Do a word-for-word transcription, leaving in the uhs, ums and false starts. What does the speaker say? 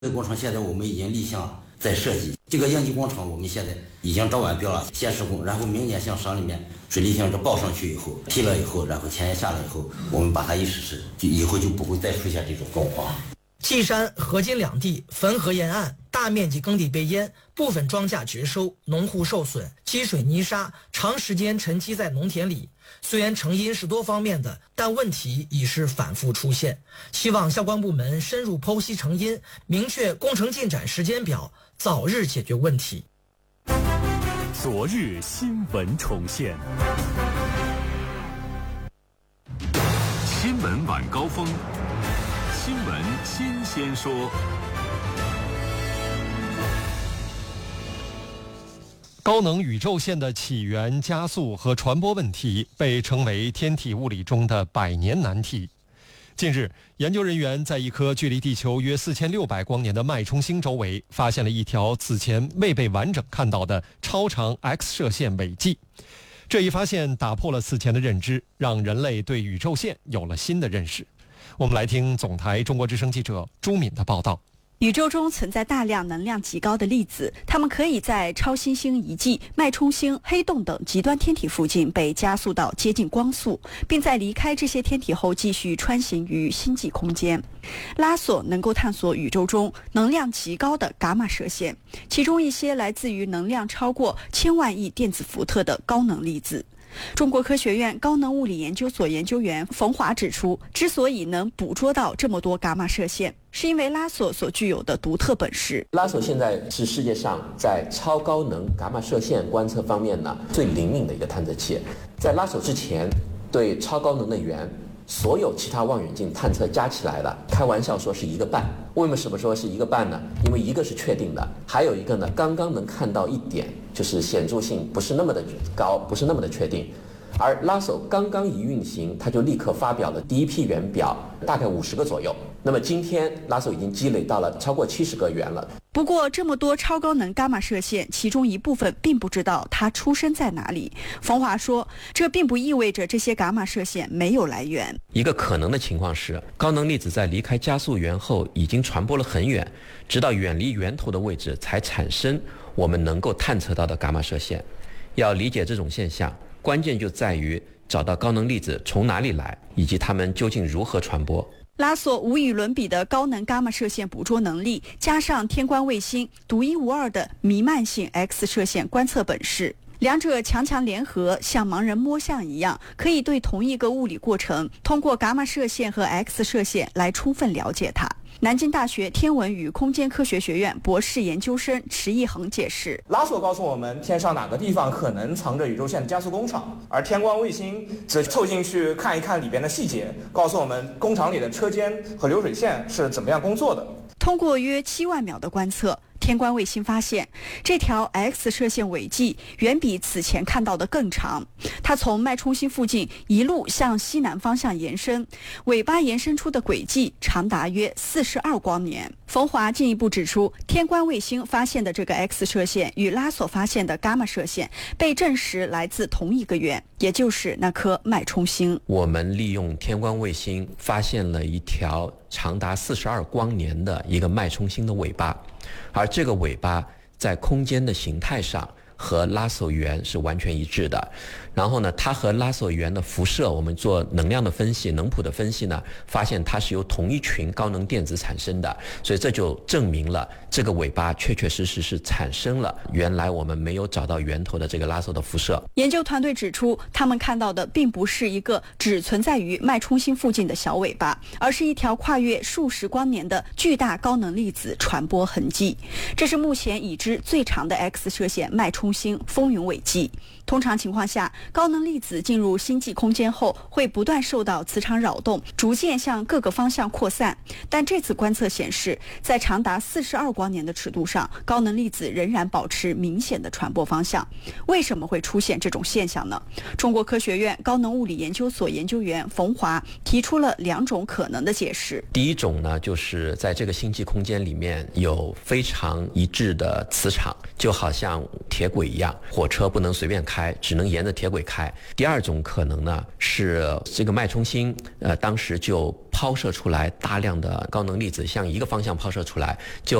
这个工程现在我们已经立项在设计，这个应急工程我们现在已经招完标了，先施工，然后明年向省里面水利厅这报上去以后，批了以后，然后钱也下来以后，我们把它一实施，就以后就不会再出现这种状况。 稷山、河津两地汾河沿岸大面积耕地被淹，部分庄稼绝收，农户受损，积水泥沙长时间沉积在农田里。虽然成因是多方面的，但问题已是反复出现。希望相关部门深入剖析成因，明确工程进展时间表，早日解决问题。 昨日新闻重现，新闻晚高峰，新闻新鲜说。 高能宇宙线的起源、加速和传播问题被称为天体物理中的百年难题。近日，研究人员在一颗距离地球约四千六百光年的脉冲星周围发现了一条此前未被完整看到的超长 X 射线尾迹。这一发现打破了此前的认知，让人类对宇宙线有了新的认识。我们来听总台中国之声记者朱敏的报道。 宇宙中存在大量能量极高的粒子，它们可以在超新星遗迹、脉冲星、黑洞等极端天体附近被加速到接近光速，并在离开这些天体后继续穿行于星际空间。拉索能够探索宇宙中能量极高的伽马射线，其中一些来自于能量超过千万亿电子伏特的高能粒子。中国科学院高能物理研究所研究员冯华指出，之所以能捕捉到这么多伽马射线，是因为拉索所具有的独特本事。 拉索现在是世界上在超高能伽马射线观测方面呢最灵敏的一个探测器。在拉索之前，对超高能的源所有其他望远镜探测加起来了，开玩笑说是一个半。为什么说是一个半呢？因为一个是确定的，还有一个呢刚刚能看到一点，就是显著性不是那么的高，不是那么的确定。而拉索刚刚一运行，它就立刻发表了第一批源表，大概五十个左右。那么今天拉索已经积累到了超过七十个源了。 不过这么多超高能伽马射线，其中一部分并不知道它出生在哪里。冯华说，这并不意味着这些伽马射线没有来源。 一个可能的情况是，高能粒子在离开加速源后已经传播了很远，直到远离源头的位置才产生我们能够探测到的伽马射线。要理解这种现象，关键就在于找到高能粒子从哪里来，以及它们究竟如何传播。 拉索无与伦比的高能伽马射线捕捉能力，加上天观卫星独一无二的弥漫性 X 射线观测本事，两者强强联合，像盲人摸象一样，可以对同一个物理过程通过伽马射线和 X 射线来充分了解它。南京大学天文与空间科学学院博士研究生池一恒解释， 拉索告诉我们天上哪个地方可能藏着宇宙线的加速工厂，而天观卫星则凑进去看一看里边的细节，告诉我们工厂里的车间和流水线是怎么样工作的。 通过约七万秒的观测，天观卫星发现这条 X 射线尾迹远比此前看到的更长，它从脉冲星附近一路向西南方向延伸，尾巴延伸出的轨迹长达约四十二光年。冯华进一步指出，天观卫星发现的这个 X 射线与拉索发现的伽马射线被证实来自同一个源，也就是那颗脉冲星。 我们利用天观卫星发现了一条长达四十二光年的一个脉冲星的尾巴，而这个尾巴在空间的形态上和拉索源是完全一致的。然后呢，它和拉索源的辐射，我们做能量的分析、能谱的分析呢，发现它是由同一群高能电子产生的，所以这就证明了这个尾巴确确实实是产生了原来我们没有找到源头的这个拉索的辐射。 研究团队指出，他们看到的并不是一个只存在于脉冲星附近的小尾巴，而是一条跨越数十光年的巨大高能粒子传播痕迹。这是目前已知最长的 X 射线脉冲星风云尾迹。通常情况下，高能粒子进入星际空间后会不断受到磁场扰动，逐渐向各个方向扩散。但这次观测显示，在长达四十二光年的尺度上，高能粒子仍然保持明显的传播方向。为什么会出现这种现象呢？中国科学院高能物理研究所研究员冯华提出了两种可能的解释。 第一种呢，就是在这个星际空间里面有非常一致的磁场，就好像铁轨轨一样，火车不能随便开，只能沿着铁轨开。第二种可能呢是这个脉冲星呃当时就抛射出来大量的高能粒子，向一个方向抛射出来，就